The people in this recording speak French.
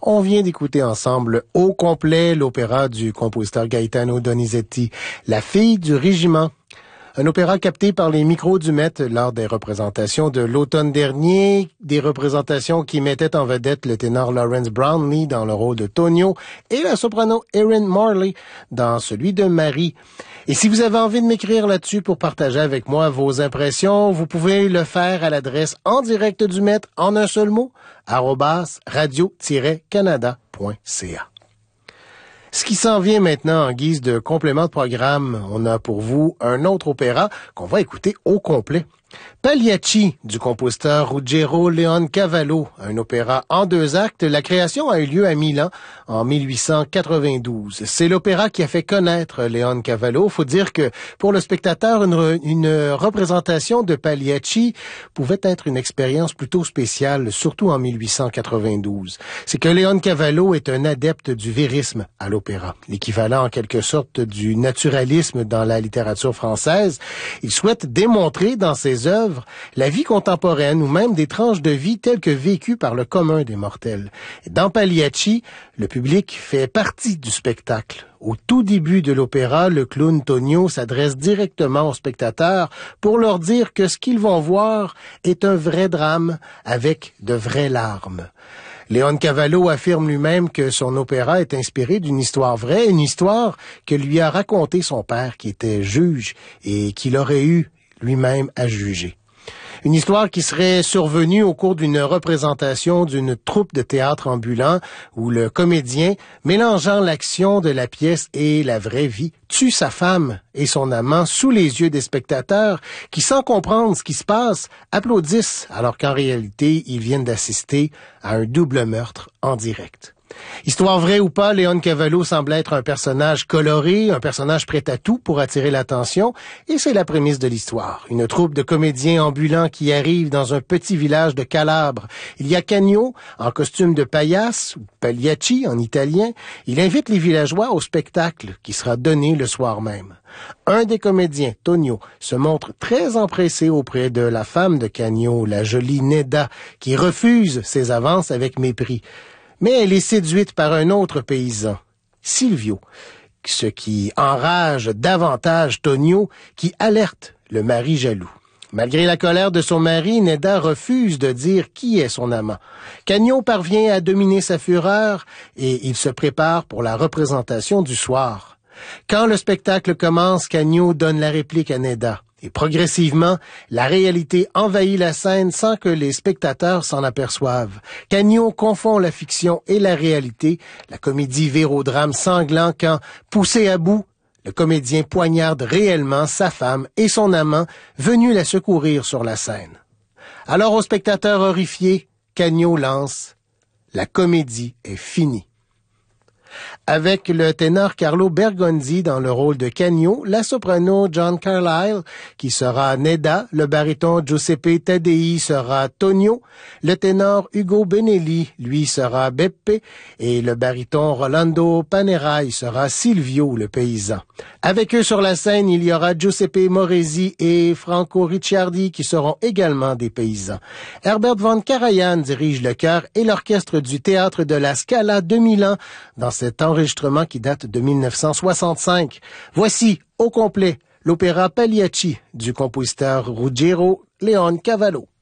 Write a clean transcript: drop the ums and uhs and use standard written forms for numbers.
On vient d'écouter ensemble au complet l'opéra du compositeur Gaetano Donizetti, La fille du régiment. Un opéra capté par les micros du Met lors des représentations de l'automne dernier, des représentations qui mettaient en vedette le ténor Lawrence Brownlee dans le rôle de Tonio et la soprano Erin Morley dans celui de Marie. Et si vous avez envie de m'écrire là-dessus pour partager avec moi vos impressions, vous pouvez le faire à l'adresse en direct du Met en un seul mot, @radio-canada.ca. Ce qui s'en vient maintenant en guise de complément de programme, on a pour vous un autre opéra qu'on va écouter au complet. Pagliacci, du compositeur Ruggero Leoncavallo, un opéra en 2 actes. La création a eu lieu à Milan en 1892. C'est l'opéra qui a fait connaître Leoncavallo. Faut dire que pour le spectateur, une représentation de Pagliacci pouvait être une expérience plutôt spéciale, surtout en 1892. C'est que Leoncavallo est un adepte du vérisme à l'opéra, l'équivalent en quelque sorte du naturalisme dans la littérature française. Il souhaite démontrer dans ses œuvres la vie contemporaine ou même des tranches de vie telles que vécues par le commun des mortels. Dans Pagliacci, le public fait partie du spectacle. Au tout début de l'opéra, le clown Tonio s'adresse directement aux spectateurs pour leur dire que ce qu'ils vont voir est un vrai drame avec de vraies larmes. Leoncavallo affirme lui-même que son opéra est inspiré d'une histoire vraie, une histoire que lui a racontée son père qui était juge et qu'il aurait eu lui-même à juger. Une histoire qui serait survenue au cours d'une représentation d'une troupe de théâtre ambulant où le comédien, mélangeant l'action de la pièce et la vraie vie, tue sa femme et son amant sous les yeux des spectateurs qui, sans comprendre ce qui se passe, applaudissent alors qu'en réalité, ils viennent d'assister à un double meurtre en direct. Histoire vraie ou pas, Leoncavallo semble être un personnage coloré, un personnage prêt à tout pour attirer l'attention, et c'est la prémisse de l'histoire. Une troupe de comédiens ambulants qui arrive dans un petit village de Calabre. Il y a Cagno, en costume de paillasse, ou Pagliacci en italien. Il invite les villageois au spectacle qui sera donné le soir même. Un des comédiens, Tonio, se montre très empressé auprès de la femme de Cagno, la jolie Nedda, qui refuse ses avances avec mépris. Mais elle est séduite par un autre paysan, Silvio, ce qui enrage davantage Tonio, qui alerte le mari jaloux. Malgré la colère de son mari, Nedda refuse de dire qui est son amant. Cagno parvient à dominer sa fureur et il se prépare pour la représentation du soir. Quand le spectacle commence, Cagno donne la réplique à Nedda. Et progressivement, la réalité envahit la scène sans que les spectateurs s'en aperçoivent. Cagno confond la fiction et la réalité. La comédie vire au drame sanglant quand, poussé à bout, le comédien poignarde réellement sa femme et son amant venus la secourir sur la scène. Alors aux spectateurs horrifiés, Cagno lance « La comédie est finie ». Avec le ténor Carlo Bergonzi dans le rôle de Cagno, la soprano John Carlyle, qui sera Nedda, le baryton Giuseppe Taddei sera Tonio, le ténor Ugo Benelli, lui, sera Beppe, et le baryton Rolando Panerai sera Silvio, le paysan. Avec eux sur la scène, il y aura Giuseppe Moresi et Franco Ricciardi, qui seront également des paysans. Herbert von Karajan dirige le chœur et l'orchestre du Théâtre de la Scala de Milan dans cet enregistrement qui date de 1965. Voici, au complet, l'opéra Pagliacci du compositeur Ruggero Leoncavallo.